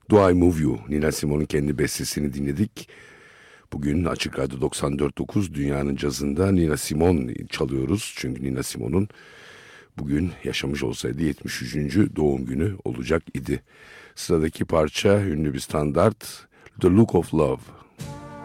Do I Move You, Nina Simone'un kendi bestesini dinledik. Bugün Açık Radyo 94.9 Dünyanın Cazı'nda Nina Simone çalıyoruz. Çünkü Nina Simone'un bugün yaşamış olsaydı 73. doğum günü olacak idi. Sıradaki parça ünlü bir standart, The Look of Love.